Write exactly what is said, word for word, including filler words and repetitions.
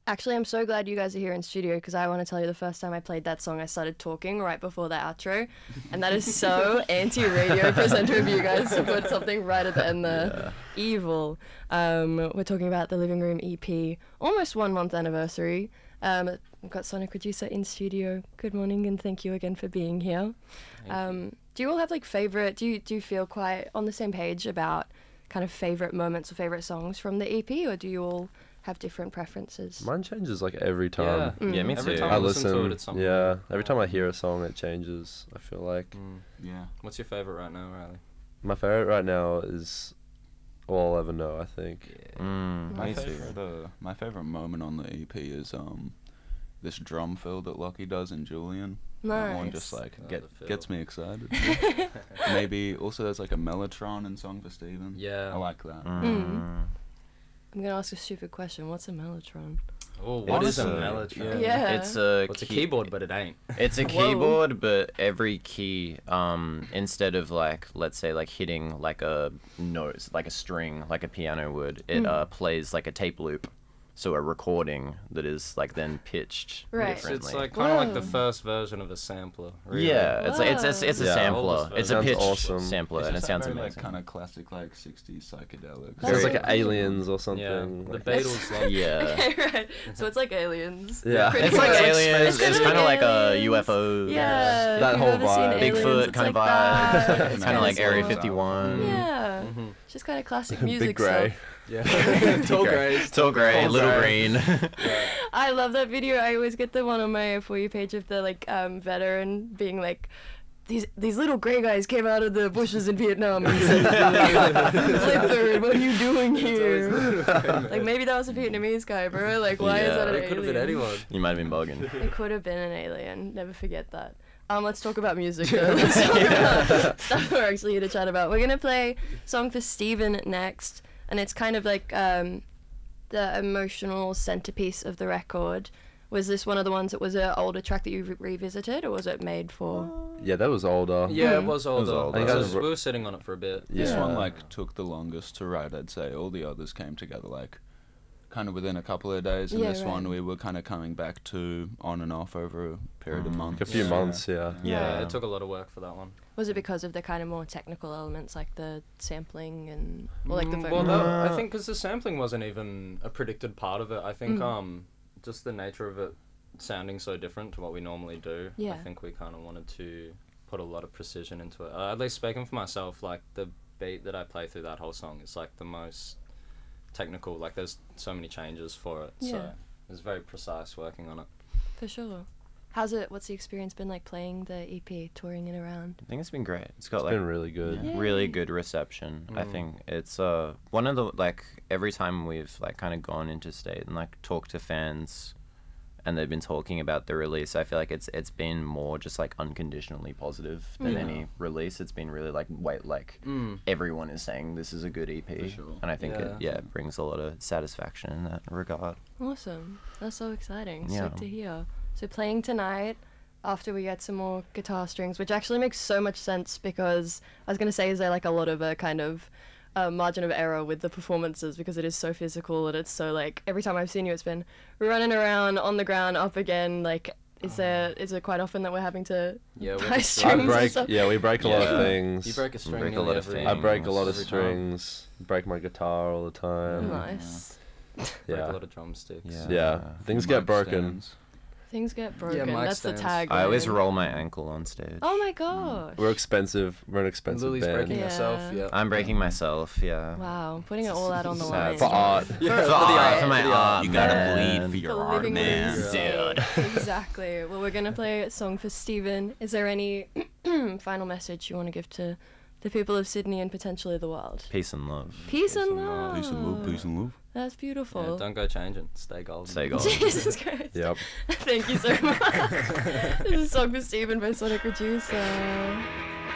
Actually, I'm so glad you guys are here in studio because I want to tell you the first time I played that song, I started talking right before the outro, and that is so anti-radio presenter of you guys to put something right at the end there. Yeah. Evil. Um, we're talking about the Living Room E P, almost one month anniversary. Um, we've got Sonic Reducer in studio. Good morning, and thank you again for being here. Um, do you all have like favorite? Do you do you feel quite on the same page about kind of favorite moments or favorite songs from the E P, or do you all have different preferences? Mine changes like every time. Yeah, mm. yeah me too. Every time I I listen, listen to it, it's something. yeah. Every time I hear a song, it changes. I feel like. Mm. Yeah. What's your favorite right now, Riley? My favorite right now is All I'll Ever Know, I think. Yeah. Mm, my me favorite, too. uh, my favorite moment on the E P is um, this drum fill that Lockie does in Julian. Nice. That one just like Oh, get, the fill. gets me excited. Maybe also there's like a Mellotron in Song for Steven. Yeah. I like that. Mm. I'm gonna ask a stupid question. What's a mellotron? Oh, what is a Honestly, mellotron? Yeah. It's a Well, it's a key- keyboard, but it ain't. It's a Whoa. keyboard, but every key, um, instead of like, let's say, like hitting like a note, like a string, like a piano would, it Mm. uh, plays like a tape loop, so a recording that is like then pitched Right. It's, differently. it's like kind of like the Whoa. first version of a sampler. Really. Yeah, it's like it's it's, it's a Yeah. sampler. Oldest It's a version. pitched Sounds awesome. sampler, It's and it just sounds very, amazing. like kind of classic like sixties psychedelic. That's Sounds like very- aliens or something. Yeah, the like- Beatles. Like, Yeah. Okay, right. So it's like aliens. Yeah. Pretty It's like much. aliens. It's It's kinda kind of like a aliens. U F O. Yeah. if That you've whole ever seen vibe. Aliens, Bigfoot it's kind of like vibe. that. It's It's kind of like kinda Area sort of- fifty-one. Yeah. Mhm. It's just kind of classic music Big Grey. stuff. Yeah. Tall grays. Tall grey, Tall little grey. green. I love that video. I always get the one on my For You page of the like um, veteran being like, these these little grey guys came out of the bushes in Vietnam and said, Flipper, what are you doing here? Like maybe that was a Vietnamese guy, bro. Like why is Yeah. that an It alien? could have been anyone. You might have been bugging. It could have been an alien. Never forget that. Um, let's talk about music though. Let's talk about stuff we're actually here to chat about. We're gonna play Song for Steven next, and it's kind of like um, the emotional centerpiece of the record. Was this one of the ones that was an older track that you re- revisited, or was it made for? Yeah, that was older. Yeah, it Mm. was older. older. I think It I was- was- we were sitting on it for a bit. This Yeah. one like took the longest to write, I'd say. All the others came together like kind of within a couple of days, and Yeah, this right. one we were kind of coming back to on and off over a period of Mm. months. Like a few Yeah. months, yeah. Yeah. Yeah, it took a lot of work for that one. Was it because of the kind of more technical elements, like the sampling and, or like the Mm, vocal? well, no, I Uh, think because the sampling wasn't even a predicted part of it. I think Mm. um, just the nature of it sounding so different to what we normally do. Yeah. I think we kind of wanted to put a lot of precision into it. Uh, at least speaking for myself, like the beat that I play through that whole song is like the most technical. Like there's so many changes for it. Yeah. So it's very precise working on it. For sure. How's it? What's the experience been like playing the E P, touring it around? I think it's been great. It's got It's like been really good. Yeah. really Yay. good reception. I Mm. think it's uh one of the like every time we've like kind of gone interstate and like talked to fans and they've been talking about the release, I feel like it's it's been more just like unconditionally positive than Yeah. any release. It's been really like wait like Mm. everyone is saying this is a good E P, For sure. and I think it Yeah. yeah it brings a lot of satisfaction in that regard. Awesome. That's so exciting. Yeah. Sick to hear. So playing tonight after we get some more guitar strings, which actually makes so much sense because I was going to say, is there like a lot of a kind of uh, margin of error with the performances because it is so physical and it's so like every time I've seen you, it's been running around on the ground, up again. Like, is there is it quite often that we're having to Yeah, buy we're strings I and break, stuff? yeah, we break a lot Yeah. of things. You break a string break a nearly lot of every- I break a lot of every time. strings. Break my guitar all the time. Nice. Break Yeah. a lot of drumsticks. Yeah. Yeah, things get Mic broken. stands. Things get broken. mic That's the stands. tag. I always roll my ankle on stage. Oh my gosh. We're expensive. We're an expensive Lily's band. breaking Yeah. herself. Yeah. I'm breaking myself. Yeah. Wow, putting it all out on the Sad. line. For art. Yeah, For, for the art, art, for my for the art, art. You gotta man. bleed for your The art, living man. room Dude. Exactly. Well, we're gonna play a song for Steven. Is there any final message you want to give to the people of Sydney and potentially the world? Peace and love. Peace, and and love. Peace and love, peace and love. That's Yeah, beautiful. don't go changing. Stay golden. Stay golden. Jesus Christ. Yep. Thank you so much. This is a song for Steven by Sonic Reducer.